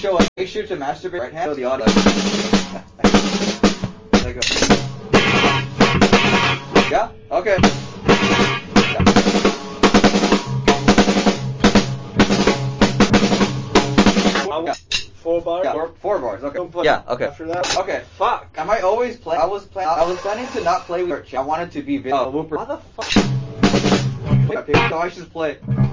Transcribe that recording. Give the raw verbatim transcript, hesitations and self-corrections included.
show make sure to masturbate right hand. So the audio. There you go. Yeah. Okay. Yeah. Four bars? Yeah, four, four bars, okay. Yeah, okay. After that? Okay. Fuck. I might always play. I was planning. I was planning to not play with. I wanted to be video. Oh, How the fuck? Okay, so I should play.